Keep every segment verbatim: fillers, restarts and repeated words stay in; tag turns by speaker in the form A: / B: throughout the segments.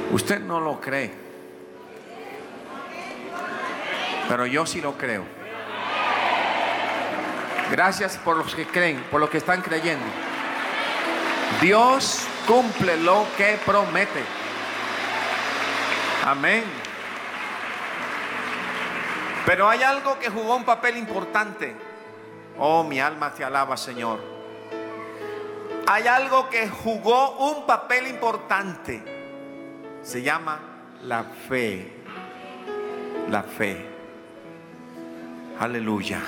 A: Usted no lo cree, pero yo sí lo creo. Gracias por los que creen, por los que están creyendo. Dios cumple lo que promete. Amén. Pero hay algo que jugó un papel importante. Oh, mi alma te alaba, Señor. Hay algo que jugó un papel importante. Se llama la fe. La fe. Aleluya.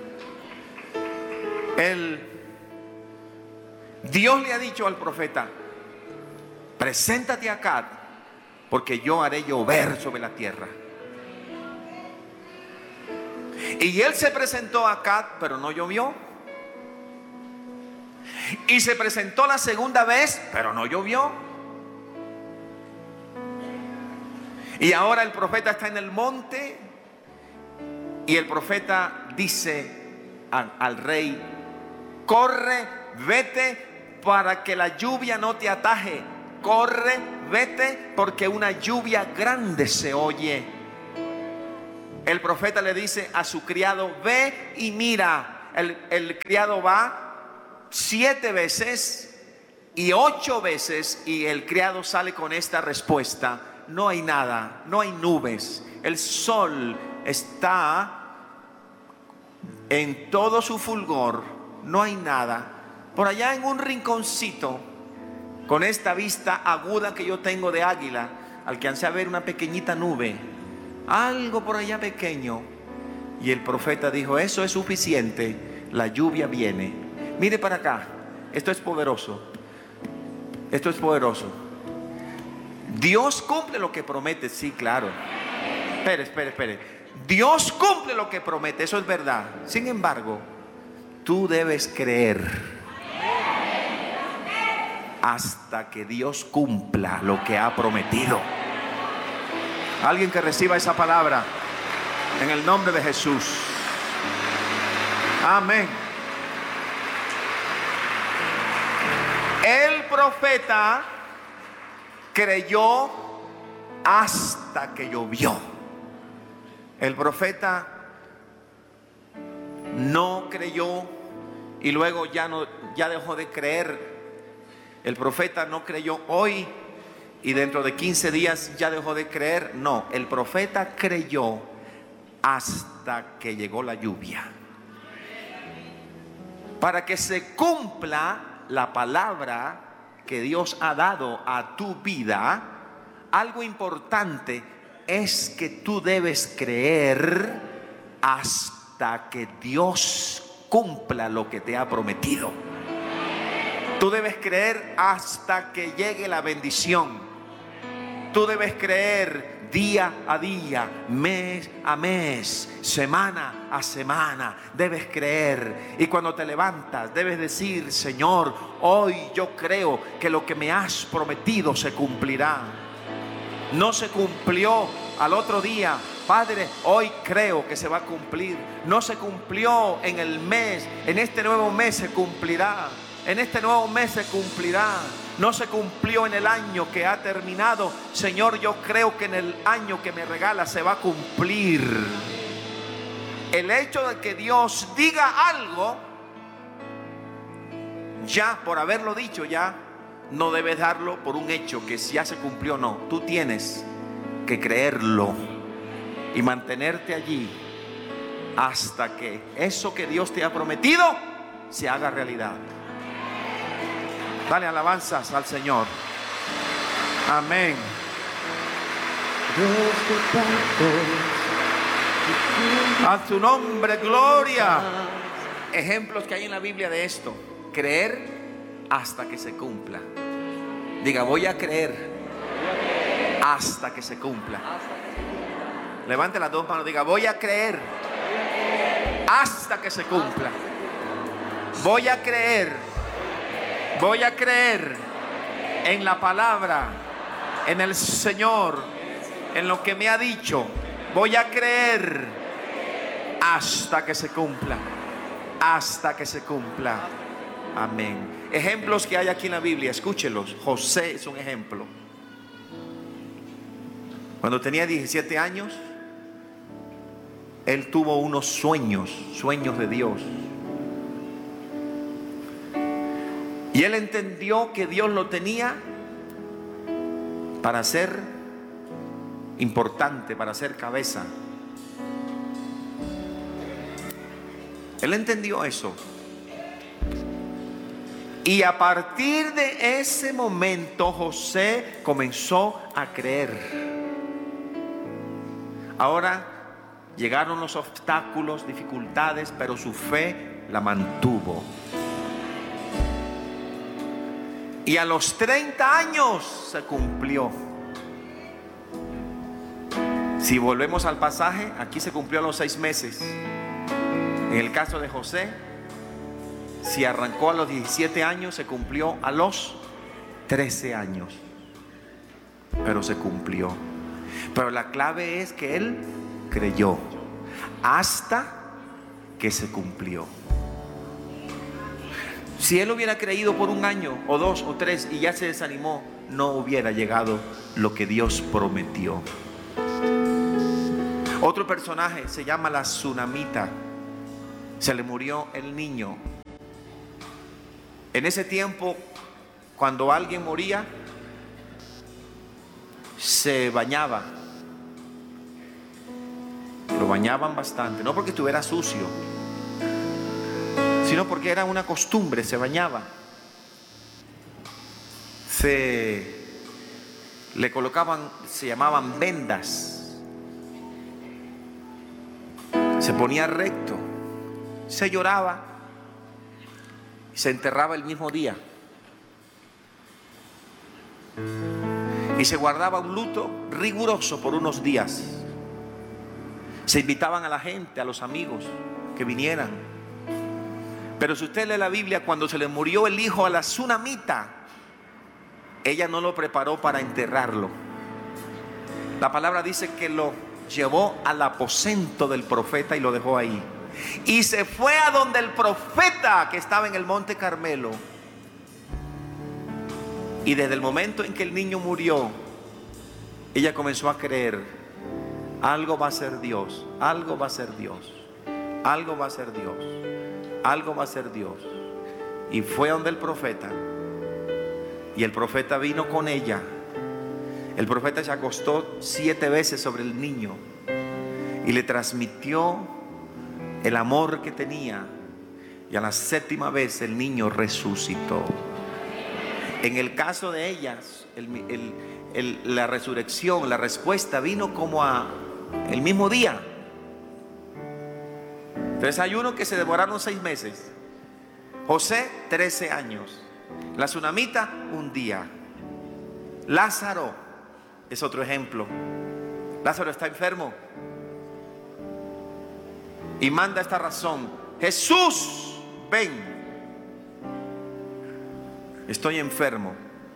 A: El Dios le ha dicho al profeta: preséntate acá, porque yo haré llover sobre la tierra. Y él se presentó acá, pero no llovió. Y se presentó la segunda vez, pero no llovió. Y ahora el profeta está en el monte, y el profeta dice al, al rey: corre, vete, para que la lluvia no te ataje. Corre, vete, porque una lluvia grande se oye. El profeta le dice a su criado: ve y mira. El, el criado va siete veces y ocho veces, y el criado sale con esta respuesta: no hay nada, no hay nubes, el sol está en todo su fulgor, no hay nada. Por allá en un rinconcito, con esta vista aguda que yo tengo de águila, alcancé a ver una pequeñita nube, algo por allá pequeño. Y el profeta dijo: eso es suficiente, la lluvia viene. Mire para acá, esto es poderoso. Esto es poderoso. Dios cumple lo que promete, sí, claro. Espere, espere, espere. Dios cumple lo que promete, eso es verdad. Sin embargo, tú debes creer hasta que Dios cumpla lo que ha prometido. Alguien que reciba esa palabra en el nombre de Jesús. Amén. El profeta creyó hasta que llovió. El profeta no creyó y luego ya no, ya dejó de creer. El profeta no creyó hoy y dentro de quince días ya dejó de creer. No, el profeta creyó hasta que llegó la lluvia. Para que se cumpla la palabra que Dios ha dado a tu vida, algo importante es que tú debes creer hasta que Dios cumpla lo que te ha prometido. Tú debes creer hasta que llegue la bendición. Tú debes creer día a día, mes a mes, semana a semana. Debes creer. Y cuando te levantas, debes decir: Señor, hoy yo creo que lo que me has prometido se cumplirá. No se cumplió al otro día. Padre, hoy creo que se va a cumplir. No se cumplió en el mes. En este nuevo mes se cumplirá. En este nuevo mes se cumplirá. No se cumplió en el año que ha terminado. Señor, yo creo que en el año que me regala se va a cumplir. El hecho de que Dios diga algo, ya por haberlo dicho, ya no debes darlo por un hecho que si ya se cumplió o no. Tú tienes que creerlo y mantenerte allí hasta que eso que Dios te ha prometido se haga realidad. Dale alabanzas al Señor. Amén. A su nombre, gloria. Ejemplos que hay en la Biblia de esto: creer hasta que se cumpla. Diga: voy a creer hasta que se cumpla. Levante las dos manos, diga: voy a creer hasta que se cumpla. Voy a creer. Voy a creer en la palabra, en el Señor, en lo que me ha dicho. Voy a creer hasta que se cumpla. Hasta que se cumpla. Amén. Ejemplos que hay aquí en la Biblia, escúchelos. José es un ejemplo. Cuando tenía diecisiete años, él tuvo unos sueños, sueños de Dios. Y él entendió que Dios lo tenía para ser importante, para ser cabeza. Él entendió eso. Y a partir de ese momento José comenzó a creer. Ahora llegaron los obstáculos, dificultades, pero su fe la mantuvo. Y a los treinta años se cumplió. Si volvemos al pasaje, aquí se cumplió a los seis meses. En el caso de José, si arrancó a los diecisiete años, se cumplió a los trece años. Pero se cumplió. Pero la clave es que él creyó hasta que se cumplió. Si él hubiera creído por un año o dos o tres y ya se desanimó, no hubiera llegado lo que Dios prometió. Otro personaje se llama la tsunamita. Se le murió el niño. En ese tiempo, cuando alguien moría, se bañaba. Lo bañaban bastante, no porque estuviera sucio, sino porque era una costumbre, se bañaba. Se le colocaban, se llamaban vendas. Se ponía recto, se lloraba y se enterraba el mismo día. Y se guardaba un luto riguroso por unos días. Se invitaban a la gente, a los amigos que vinieran. Pero si usted lee la Biblia, cuando se le murió el hijo a la tsunamita, ella no lo preparó para enterrarlo. La palabra dice que lo llevó al aposento del profeta y lo dejó ahí. Y se fue a donde el profeta que estaba en el monte Carmelo. Y desde el momento en que el niño murió, ella comenzó a creer: algo va a ser Dios, algo va a ser Dios, algo va a ser Dios, algo va a ser Dios. Y fue donde el profeta, y el profeta vino con ella. El profeta se acostó siete veces sobre el niño y le transmitió el amor que tenía. Y a la séptima vez el niño resucitó. En el caso de ellas, el, el, el, la resurrección, la respuesta vino como a el mismo día. Entonces hay uno que se demoraron seis meses. José, trece años. La tsunamita, un día. Lázaro es otro ejemplo. Lázaro está enfermo y manda esta razón: Jesús, ven. Estoy enfermo.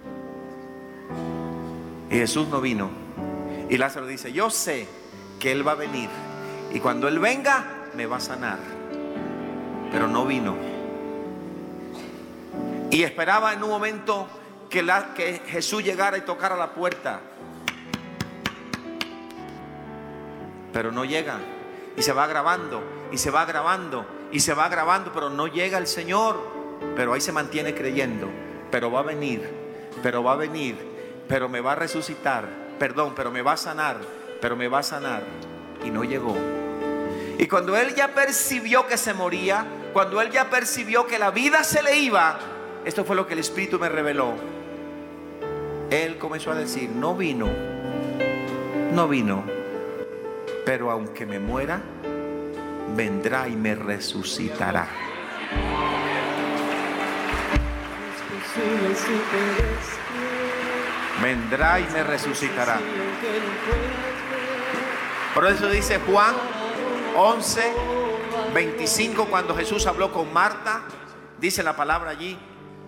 A: Y Jesús no vino. Y Lázaro dice: yo sé que Él va a venir, y cuando Él venga me va a sanar. Pero no vino. Y esperaba en un momento que, la, que Jesús llegara y tocara la puerta. Pero no llega. Y se va agravando, y se va agravando, y se va agravando, pero no llega el Señor. Pero ahí se mantiene creyendo. Pero va a venir, pero va a venir, pero me va a resucitar, perdón, pero me va a sanar, pero me va a sanar. Y no llegó. Y cuando él ya percibió que se moría, cuando él ya percibió que la vida se le iba, esto fue lo que el Espíritu me reveló. Él comenzó a decir: no vino, no vino, pero aunque me muera, vendrá y me resucitará. Vendrá y me resucitará. Por eso dice Juan once, veinticinco, cuando Jesús habló con Marta, dice la palabra allí: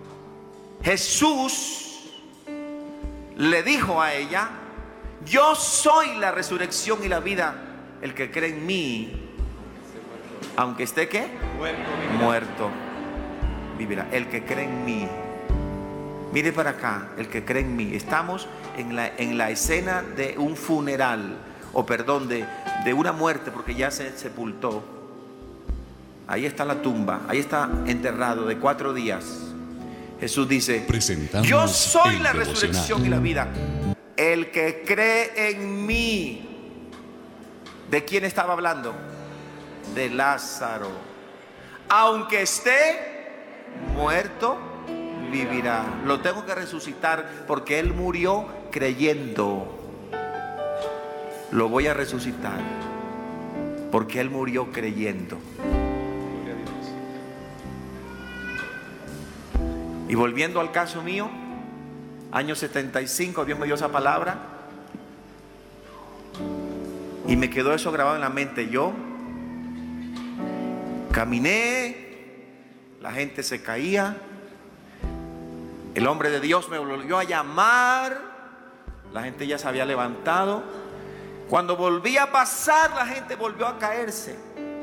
A: Jesús le dijo a ella: yo soy la resurrección y la vida. El que cree en mí, aunque esté ¿qué? Muerto, muerto, vivirá. El que cree en mí. Mire para acá, el que cree en mí. Estamos en la, en la escena de un funeral, o perdón, de, de una muerte, porque ya se sepultó. Ahí está la tumba, ahí está enterrado de cuatro días. Jesús dice, yo soy la resurrección y la vida. El que cree en mí. ¿De quién estaba hablando? De Lázaro. Aunque esté muerto, vivirá. Lo tengo que resucitar porque él murió creyendo. Lo voy a resucitar porque él murió creyendo. Y volviendo al caso mío, año setenta y cinco, Dios me dio esa palabra y me quedó eso grabado en la mente. Yo caminé, la gente se caía, el hombre de Dios me volvió a llamar, la gente ya se había levantado. Cuando volví a pasar, la gente volvió a caerse.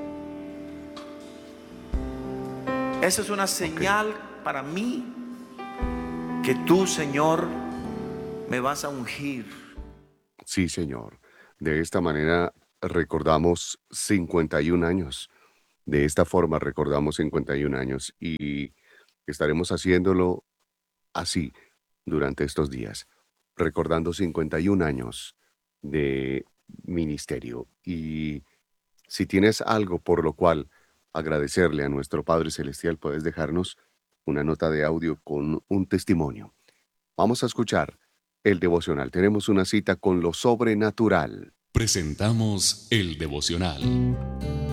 A: Eso es una señal para mí que tú, Señor, me vas a ungir.
B: Sí, Señor. De esta manera recordamos cincuenta y un años. De esta forma recordamos cincuenta y un años y estaremos haciéndolo así durante estos días, recordando cincuenta y un años de ministerio. Y si tienes algo por lo cual agradecerle a nuestro Padre Celestial, puedes dejarnos una nota de audio con un testimonio. Vamos a escuchar el devocional. Tenemos una cita con lo sobrenatural.
C: Presentamos el devocional.